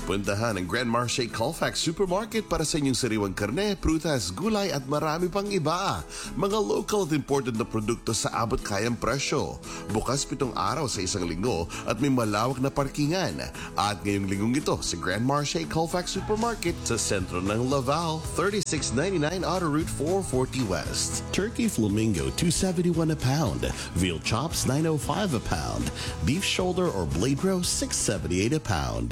Puntahan ang Grand Marché Colfax Supermarket para sa inyong sariwang karne, prutas, gulay at marami pang iba. Mga local at imported na produkto sa abot kayang presyo. Bukas 7 araw sa isang linggo at may malawak na parkingan. At ngayong linggong ito sa Grand Marché Colfax Supermarket sa sentro ng Laval, 3699 Outer Route 440 West. Turkey Flamingo, $2.71 a pound. Veal chops, $9.05 a pound. Beef shoulder or blade roast, $6.78 a pound.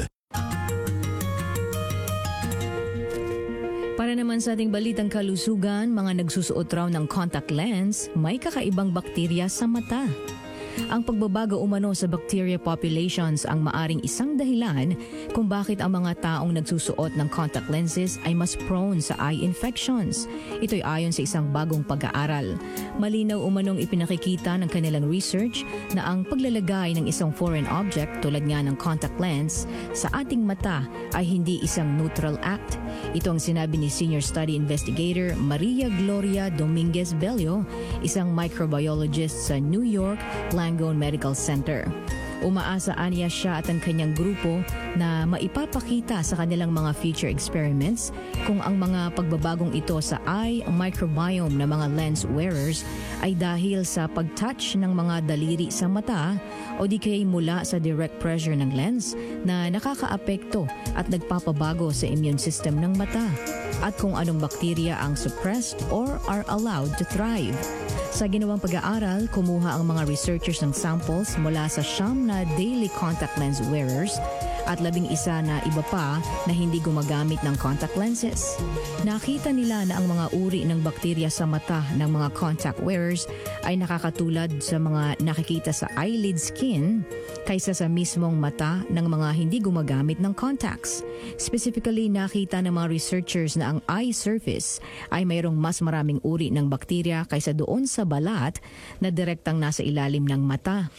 Para naman sa ating balitang kalusugan, mga nagsusuot raw ng contact lens, may kakaibang bakterya sa mata. Ang pagbabago umano sa bacteria populations ang maaring isang dahilan kung bakit ang mga taong nagsusuot ng contact lenses ay mas prone sa eye infections. Ito'y ayon sa isang bagong pag-aaral. Malinaw umanong ipinakikita ng kanilang research na ang paglalagay ng isang foreign object tulad nga ng contact lens sa ating mata ay hindi isang neutral act. Ito ang sinabi ni Senior Study Investigator Maria Gloria Dominguez Bello, isang microbiologist sa New York Langone Medical Center. Umaasa aniya siya at ang kanyang grupo na maipapakita sa kanilang mga future experiments kung ang mga pagbabagong ito sa eye microbiome ng mga lens wearers ay dahil sa pag-touch ng mga daliri sa mata o di kaya mula sa direct pressure ng lens na nakakaapekto at nagpapabago sa immune system ng mata at kung anong bakterya ang suppressed or are allowed to thrive. Sa ginawang pag-aaral, kumuha ang mga researchers ng samples mula sa 9 na daily contact lens wearers at 11 na iba pa na hindi gumagamit ng contact lenses. Nakita nila na ang mga uri ng bakterya sa mata ng mga contact wearers ay nakakatulad sa mga nakikita sa eyelid skin kaysa sa mismong mata ng mga hindi gumagamit ng contacts. Specifically, nakita ng mga researchers na ang eye surface ay mayroong mas maraming uri ng bakterya kaysa doon sa balat na direktang nasa ilalim ng mata.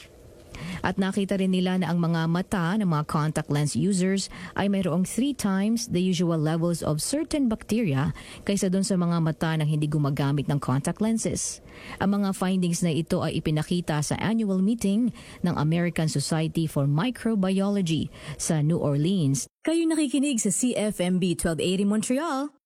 At nakita rin nila na ang mga mata ng mga contact lens users ay mayroong 3 times the usual levels of certain bacteria kaysa doon sa mga mata na hindi gumagamit ng contact lenses. Ang mga findings na ito ay ipinakita sa annual meeting ng American Society for Microbiology sa New Orleans. Kayo nakikinig sa CFMB 1280 Montreal,